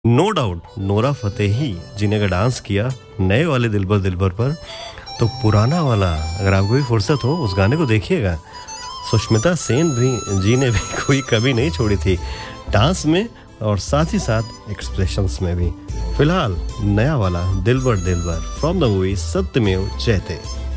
No doubt Nora Fatehi जी ने अगर dance किया नए वाले दिलबर दिलबर पर, तो पुराना वाला अगर आपको भी फुर्सत हो उस गाने को देखिएगा। सुष्मिता सेन भी जी ने भी कोई कमी नहीं छोड़ी थी डांस में और साथ ही साथ एक्सप्रेशंस में भी। फिलहाल नया वाला दिलबर दिलबर फ्रॉम द मूवी सत्यमेव जयते।